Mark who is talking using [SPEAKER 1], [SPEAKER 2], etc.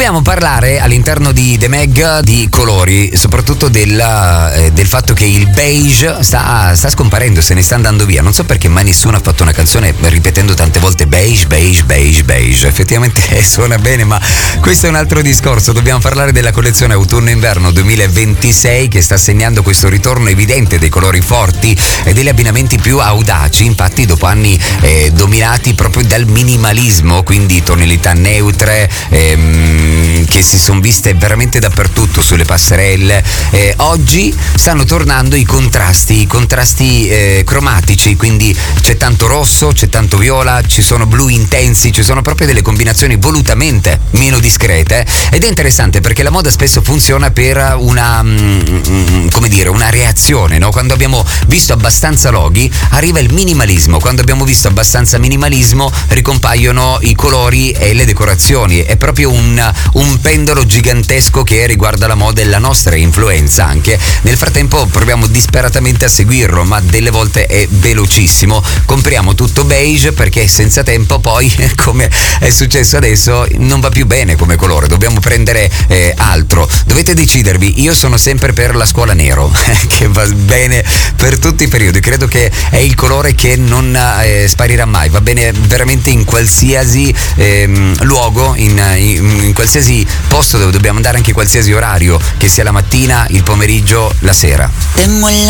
[SPEAKER 1] Dobbiamo parlare all'interno di The Mag di colori, soprattutto del fatto che il beige sta scomparendo, se ne sta andando via. Non so perché mai nessuno ha fatto una canzone ripetendo tante volte beige, beige, beige, beige. Effettivamente suona bene, ma questo è un altro discorso. Dobbiamo parlare della collezione autunno-inverno 2026 che sta segnando questo ritorno evidente dei colori forti e degli abbinamenti più audaci. Infatti dopo anni dominati proprio dal minimalismo, quindi tonalità neutre, che si sono viste veramente dappertutto sulle passerelle, oggi stanno tornando i contrasti cromatici, quindi c'è tanto rosso, c'è tanto viola, ci sono blu intensi, ci sono proprio delle combinazioni volutamente meno discrete, ed è interessante perché la moda spesso funziona per una reazione, no? Quando abbiamo visto abbastanza loghi arriva il minimalismo, quando abbiamo visto abbastanza minimalismo ricompaiono i colori e le decorazioni. È proprio un pendolo gigantesco che riguarda la moda e la nostra influenza anche. Nel frattempo proviamo disperatamente a seguirlo, ma delle volte è velocissimo. Compriamo tutto beige perché senza tempo poi, come è successo adesso, non va più bene come colore, dobbiamo prendere altro. Dovete decidervi. Io sono sempre per la scuola nero che va bene per tutti i periodi, credo che è il colore che non sparirà mai, va bene veramente in qualsiasi luogo, in qualsiasi posto dove dobbiamo andare, anche qualsiasi orario, che sia la mattina, il pomeriggio, la sera.
[SPEAKER 2] Temo el